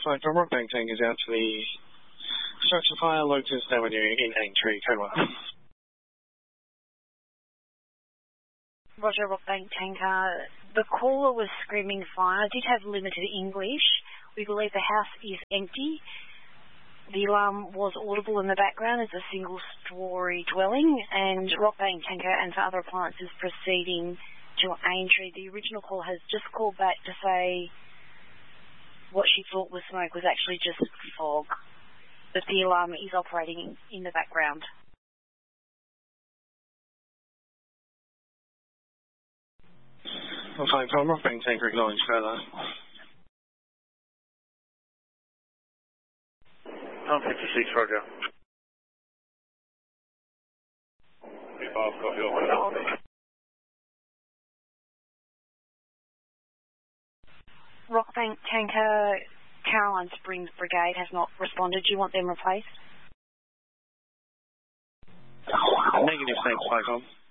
Flight from Rockbank Tank is out to the structure fire, Locust Avenue in Aintree, Code 1. Roger, Rockbank Tanker. The caller was screaming fire, did have limited English. We believe the house is empty. The alarm was audible in the background as a single-storey dwelling, and Rockbank Tanker and for other appliances proceeding to Aintree. The original caller has just called back to say what she thought was smoke was actually just fog, but the alarm is operating in the background. I'm fine, from Rockbank Tanker, acknowledge further. Tom 56, Roger. 55, copy all. Rockbank Tanker, Caroline Springs Brigade has not responded. Do you want them replaced? Negative, thanks, Flycom.